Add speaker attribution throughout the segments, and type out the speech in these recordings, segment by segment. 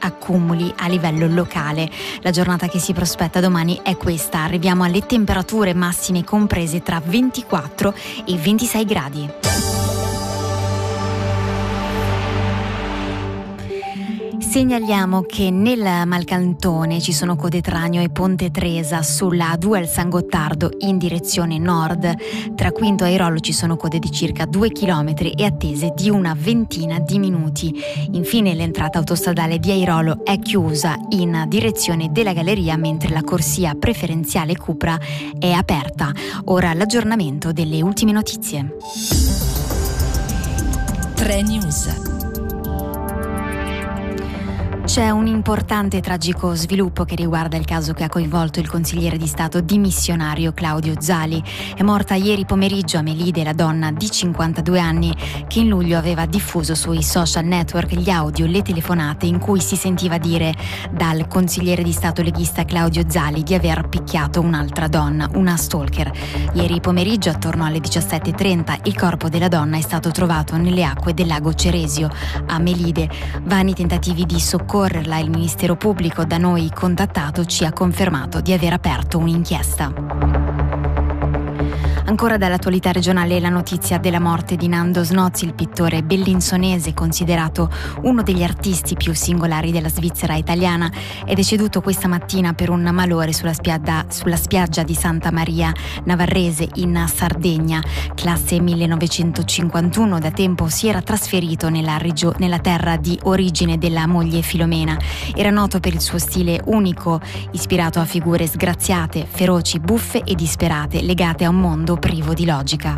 Speaker 1: accumuli a livello locale. La giornata che si prospetta domani è questa. Arriviamo alle temperature massime comprese tra 24 e 26 gradi. Segnaliamo che nel Malcantone ci sono code Tranio e Ponte Tresa sulla A2 al San Gottardo in direzione nord. Tra Quinto e Airolo ci sono code di circa 2 km e attese di una ventina di minuti. Infine l'entrata autostradale di Airolo è chiusa in direzione della Galleria, mentre la corsia preferenziale Cupra è aperta. Ora l'aggiornamento delle ultime notizie.
Speaker 2: 3 News.
Speaker 1: C'è un importante e tragico sviluppo che riguarda il caso che ha coinvolto il consigliere di Stato dimissionario Claudio Zali. È morta ieri pomeriggio a Melide la donna di 52 anni che in luglio aveva diffuso sui social network gli audio e le telefonate in cui si sentiva dire dal consigliere di Stato leghista Claudio Zali di aver picchiato un'altra donna, una stalker. Ieri pomeriggio attorno alle 17:30 il corpo della donna è stato trovato nelle acque del lago Ceresio a Melide. Vani tentativi di soccorrerla, il Ministero Pubblico da noi contattato ci ha confermato di aver aperto un'inchiesta. Ancora dall'attualità regionale la notizia della morte di Nando Snozzi, il pittore bellinsonese considerato uno degli artisti più singolari della Svizzera italiana. È deceduto questa mattina per un malore sulla spiaggia di Santa Maria Navarrese in Sardegna. Classe 1951, da tempo si era trasferito nella terra di origine della moglie Filomena. Era noto per il suo stile unico, ispirato a figure sgraziate, feroci, buffe e disperate, legate a un mondo privo di logica.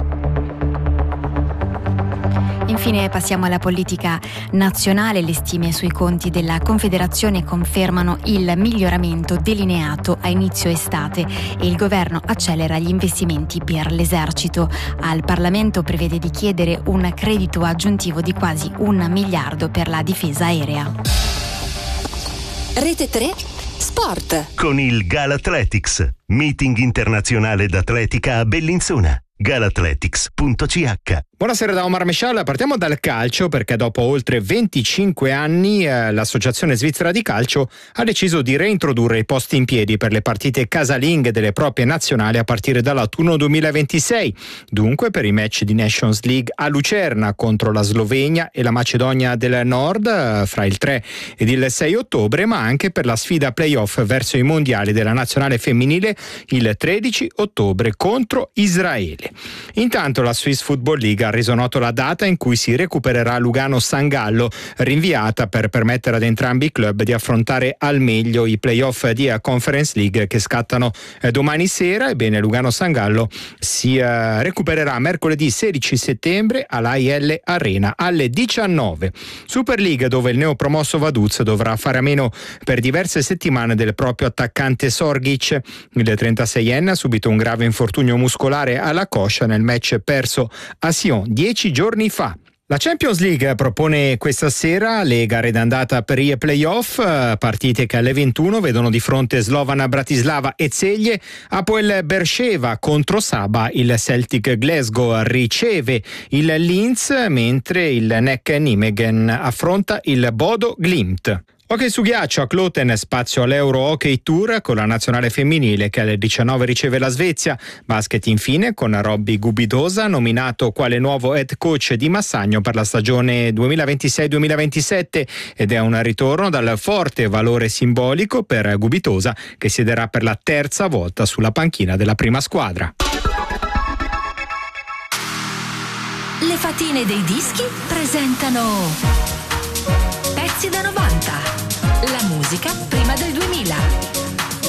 Speaker 1: Infine passiamo alla politica nazionale. Le stime sui conti della Confederazione confermano il miglioramento delineato a inizio estate e il governo accelera gli investimenti per l'esercito. Al Parlamento prevede di chiedere un credito aggiuntivo di quasi 1 miliardo per la difesa aerea.
Speaker 2: Rete 3 Sport.
Speaker 3: Con il Galathletics, meeting internazionale d'atletica a Bellinzona. Galathletics.ch.
Speaker 4: Buonasera da Omar Mescial, partiamo dal calcio perché dopo oltre 25 anni l'Associazione Svizzera di Calcio ha deciso di reintrodurre i posti in piedi per le partite casalinghe delle proprie nazionali a partire dall'autunno 2026. Dunque per i match di Nations League a Lucerna contro la Slovenia e la Macedonia del Nord fra il 3 ed il 6 ottobre, ma anche per la sfida playoff verso i mondiali della nazionale femminile il 13 ottobre contro Israele. Intanto la Swiss Football League ha reso noto la data in cui si recupererà Lugano-San Gallo, rinviata per permettere ad entrambi i club di affrontare al meglio i playoff di Conference League che scattano domani sera. Ebbene, Lugano-San Gallo si recupererà mercoledì 16 settembre all'AIL Arena alle 19. Super League, dove il neopromosso Vaduz dovrà fare a meno per diverse settimane del proprio attaccante Sorgic. Il 36enne ha subito un grave infortunio muscolare alla coscia nel match perso a Sion 10 giorni fa. La Champions League propone questa sera le gare d'andata per i playoff, partite che alle 21 vedono di fronte Slovan Bratislava e Celje, Hapoel Beersheva contro Saba, il Celtic Glasgow riceve il Linz, mentre il NEC Nijmegen affronta il Bodo Glimt. Hockey su ghiaccio a Kloten, spazio all'Euro Hockey Tour con la nazionale femminile che alle 19 riceve la Svezia. Basket infine con Robby Gubidosa nominato quale nuovo head coach di Massagno per la stagione 2026-2027 ed è un ritorno dal forte valore simbolico per Gubidosa che siederà per la terza volta sulla panchina della prima squadra.
Speaker 2: Le fatine dei dischi presentano Pezzi da 90. La musica prima del 2000.